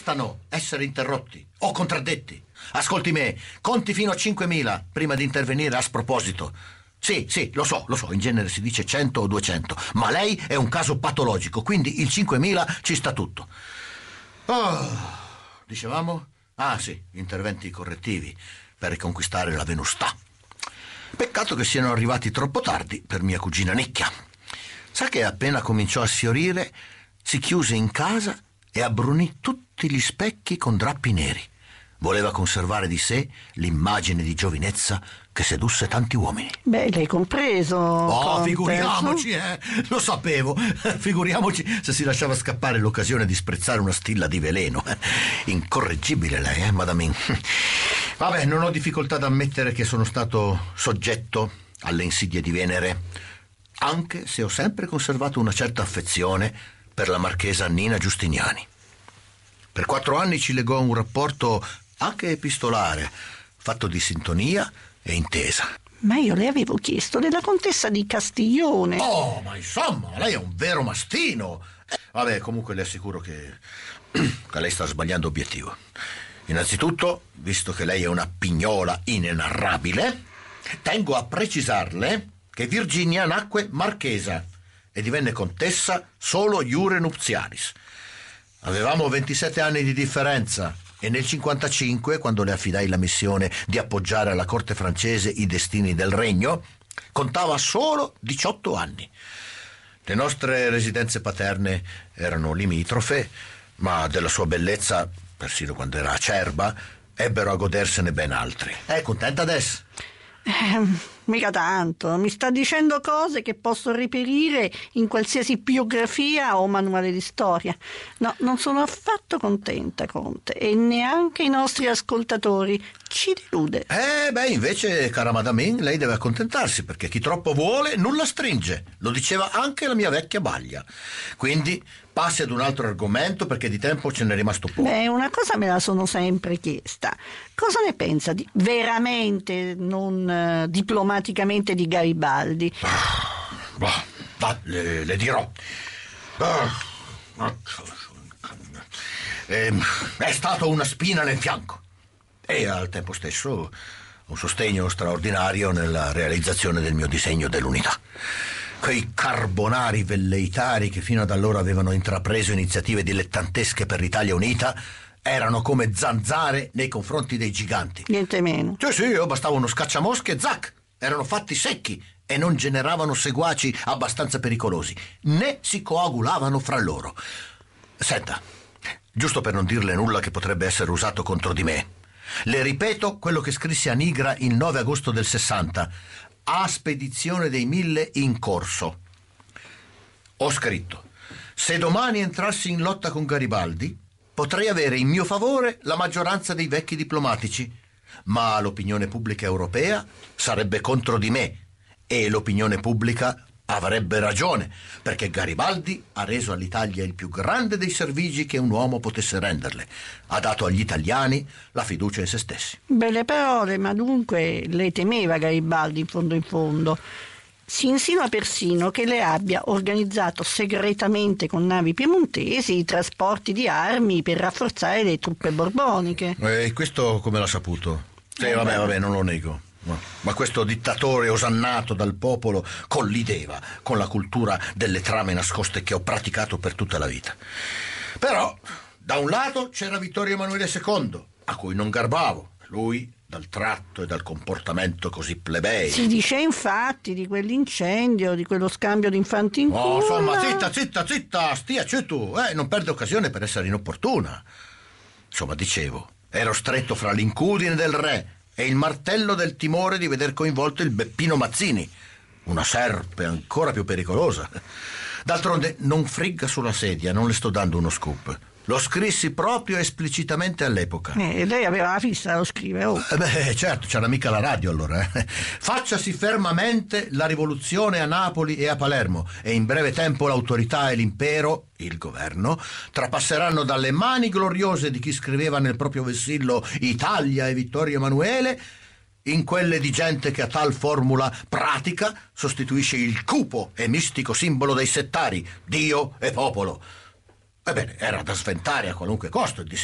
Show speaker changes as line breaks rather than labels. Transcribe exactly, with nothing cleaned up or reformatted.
bastano essere interrotti o contraddetti. Ascolti me, conti fino a cinquemila prima di intervenire a sproposito. Sì, sì, lo so, lo so, in genere si dice cento o duecento, ma lei è un caso patologico, quindi il cinquemila ci sta tutto. Oh, dicevamo? Ah sì, interventi correttivi per riconquistare la venustà. Peccato che siano arrivati troppo tardi per mia cugina Nicchia. Sa che appena cominciò a sfiorire si chiuse in casa e abbrunì tutti gli specchi con drappi neri. Voleva conservare di sé l'immagine di giovinezza che sedusse tanti uomini.
Beh, l'hai compreso.
Oh,
Conte.
figuriamoci, eh, lo sapevo. Figuriamoci se si lasciava scappare l'occasione di sprezzare una stilla di veleno. Incorreggibile lei, eh, Madame. Vabbè, non ho difficoltà ad ammettere che sono stato soggetto alle insidie di Venere, anche se ho sempre conservato una certa affezione per la marchesa Nina Giustiniani. Per quattro anni ci legò un rapporto anche epistolare, fatto di sintonia e intesa.
Ma io le avevo chiesto della contessa di Castiglione.
Oh, ma insomma, lei è un vero mastino. Eh, vabbè, comunque le assicuro che, che lei sta sbagliando obiettivo. Innanzitutto, visto che lei è una pignola inenarrabile, tengo a precisarle che Virginia nacque marchesa e divenne contessa solo iure nuptialis. Avevamo ventisette anni di differenza e nel cinquantacinque, quando le affidai la missione di appoggiare alla corte francese i destini del regno, contava solo diciotto anni. Le nostre residenze paterne erano limitrofe, ma della sua bellezza, persino quando era acerba, ebbero a godersene ben altri. È contenta adesso?
Eh, mica tanto. Mi sta dicendo cose che posso reperire in qualsiasi biografia o manuale di storia. No, non sono affatto contenta, Conte, e neanche i nostri ascoltatori. Ci delude.
Eh, beh, invece, cara Madame, lei deve accontentarsi, perché chi troppo vuole nulla stringe. Lo diceva anche la mia vecchia baglia. Quindi passi ad un altro argomento, perché di tempo ce n'è rimasto poco.
Beh, una cosa me la sono sempre chiesta. Cosa ne pensa di, veramente, non uh, diplomaticamente, di Garibaldi?
Bah, bah, le, le dirò. Eh, è stato una spina nel fianco e al tempo stesso un sostegno straordinario nella realizzazione del mio disegno dell'unità. Quei carbonari velleitari che fino ad allora avevano intrapreso iniziative dilettantesche per l'Italia unita erano come zanzare nei confronti dei giganti.
Niente meno.
Sì, sì, io bastava uno scacciamosche e zac! Erano fatti secchi e non generavano seguaci abbastanza pericolosi, né si coagulavano fra loro. Senta, giusto per non dirle nulla che potrebbe essere usato contro di me, le ripeto quello che scrissi a Nigra il nove agosto del sessanta, a spedizione dei mille in corso. Ho scritto: se domani entrassi in lotta con Garibaldi, potrei avere in mio favore la maggioranza dei vecchi diplomatici, ma l'opinione pubblica europea sarebbe contro di me e l'opinione pubblica avrebbe ragione, perché Garibaldi ha reso all'Italia il più grande dei servigi che un uomo potesse renderle. Ha dato agli italiani la fiducia in se stessi.
Belle parole, ma dunque le temeva Garibaldi in fondo in fondo. Si insinua persino che le abbia organizzato segretamente con navi piemontesi i trasporti di armi per rafforzare le truppe borboniche.
E questo come l'ha saputo? Sì, vabbè, vabbè, non lo nego. Ma questo dittatore osannato dal popolo collideva con la cultura delle trame nascoste che ho praticato per tutta la vita. Però, da un lato c'era Vittorio Emanuele secondo, a cui non garbavo. Lui, dal tratto e dal comportamento così plebeo.
Si dice infatti di quell'incendio, di quello scambio di infanti in
Oh,
culla.
insomma, zitta, zitta, zitta, stia ciù tu, eh, non perde occasione per essere inopportuna. Insomma, dicevo, ero stretto fra l'incudine del re e il martello del timore di veder coinvolto il Beppino Mazzini, una serpe ancora più pericolosa. D'altronde non frigga sulla sedia, non le sto dando uno scoop. Lo scrissi proprio esplicitamente all'epoca.
Eh, lei aveva la fissa da lo scrivere. Oh.
Eh beh, certo, c'era mica la radio allora. Eh. Facciasi fermamente la rivoluzione a Napoli e a Palermo e in breve tempo l'autorità e l'impero, il governo, trapasseranno dalle mani gloriose di chi scriveva nel proprio vessillo Italia e Vittorio Emanuele in quelle di gente che a tal formula pratica sostituisce il cupo e mistico simbolo dei settari, Dio e popolo. Ebbene, era da sventare a qualunque costo il